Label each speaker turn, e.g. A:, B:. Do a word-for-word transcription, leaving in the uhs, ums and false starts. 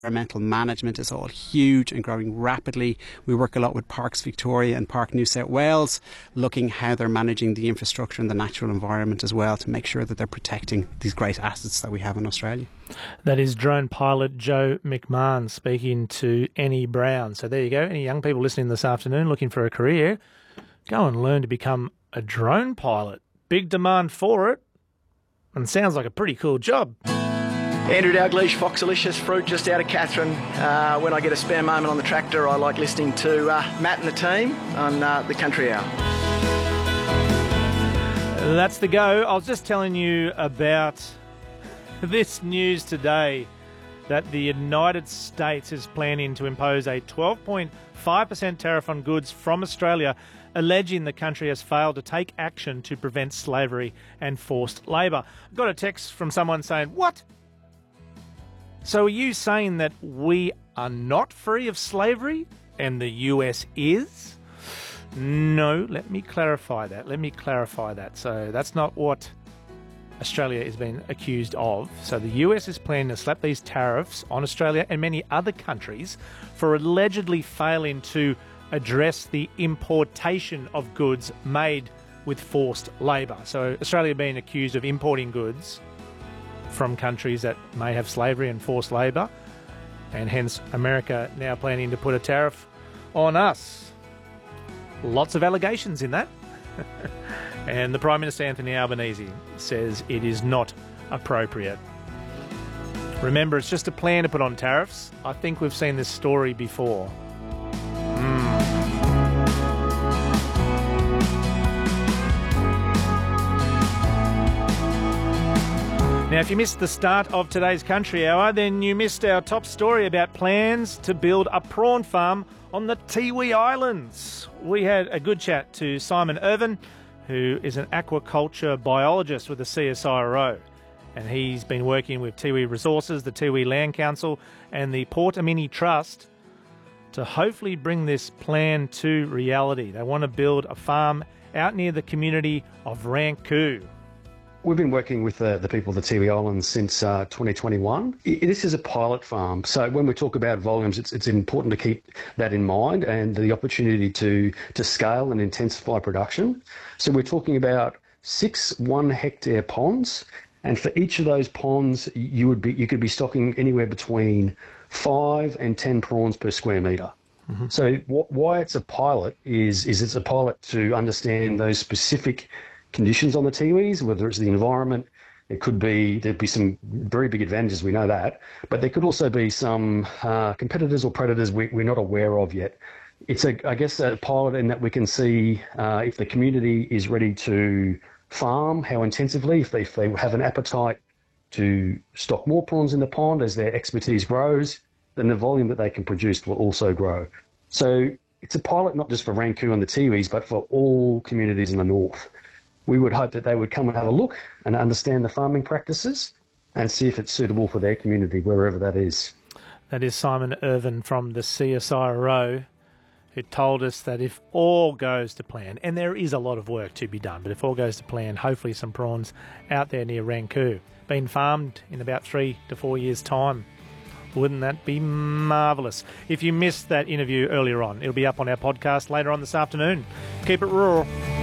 A: environmental management is all huge and growing rapidly. We work a lot with Parks Victoria and Park New South Wales, looking how they're managing the infrastructure and the natural environment as well to make sure that they're protecting these great assets that we have in Australia.
B: That is drone pilot Joe McMahon speaking to Annie Brown. So there you go. Any young people listening this afternoon looking for a career, go and learn to become a drone pilot. Big demand for it, and sounds like a pretty cool job.
C: Andrew Dalgleish, Foxalicious Fruit, just out of Katherine. Uh, when I get a spare moment on the tractor, I like listening to uh, Matt and the team on uh, the Country Hour.
B: That's the go. I was just telling you about this news today that the United States is planning to impose a twelve point five percent tariff on goods from Australia, alleging the country has failed to take action to prevent slavery and forced labour. I got a text from someone saying, what? So are you saying that we are not free of slavery and the U S is? No, let me clarify that. Let me clarify that. So that's not what Australia is being accused of. So the U S is planning to slap these tariffs on Australia and many other countries for allegedly failing to address the importation of goods made with forced labour. So Australia being accused of importing goods from countries that may have slavery and forced labour, and hence America now planning to put a tariff on us. Lots of allegations in that. And the Prime Minister, Anthony Albanese, says it is not appropriate. Remember, it's just a plan to put on tariffs. I think we've seen this story before. Mm. Now, if you missed the start of today's Country Hour, then you missed our top story about plans to build a prawn farm on the Tiwi Islands. We had a good chat to Simon Irvin, who is an aquaculture biologist with the C S I R O. And he's been working with Tiwi Resources, the Tiwi Land Council and the Port Amini Trust to hopefully bring this plan to reality. They want to build a farm out near the community of Ranku.
D: We've been working with the, the people of the Tiwi Islands since uh, twenty twenty-one. I, this is a pilot farm, so when we talk about volumes, it's, it's important to keep that in mind and the opportunity to, to scale and intensify production. So we're talking about six one-hectare ponds, and for each of those ponds, you would be you could be stocking anywhere between five and ten prawns per square metre. Mm-hmm. So wh- why it's a pilot is is it's a pilot to understand those specific conditions on the Tiwis, whether it's the environment, it could be, there'd be some very big advantages, we know that, but there could also be some uh, competitors or predators we, we're not aware of yet. It's, a, I guess, a pilot in that we can see uh, if the community is ready to farm, how intensively, if they, if they have an appetite to stock more prawns in the pond as their expertise grows, then the volume that they can produce will also grow. So it's a pilot not just for Ranku and the Tiwis, but for all communities in the north. We would hope that they would come and have a look and understand the farming practices and see if it's suitable for their community, wherever that is.
B: That is Simon Irvin from the C S I R O, who told us that if all goes to plan, and there is a lot of work to be done, but if all goes to plan, hopefully some prawns out there near Ranku, being farmed in about three to four years' time. Wouldn't that be marvellous? If you missed that interview earlier on, it'll be up on our podcast later on this afternoon. Keep it rural.